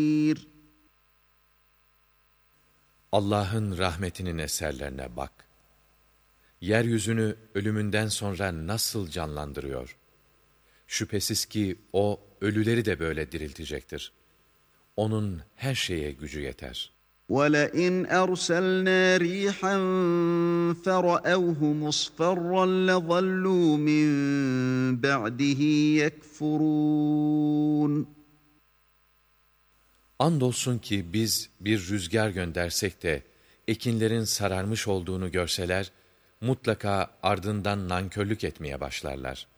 Allah'ın rahmetinin eserlerine bak. Yeryüzünü ölümünden sonra nasıl canlandırıyor? Şüphesiz ki O, ölüleri de böyle diriltecektir. Onun her şeye gücü yeter. وَلَئِنْ أَرْسَلْنَا رِيحًا فَرَأَوْهُ مُصْفَرًّا لَظَلُّوا مِنْ بَعْدِهِ يَكْفُرُونَ Andolsun ki biz bir rüzgar göndersek de ekinlerin sararmış olduğunu görseler, mutlaka ardından nankörlük etmeye başlarlar.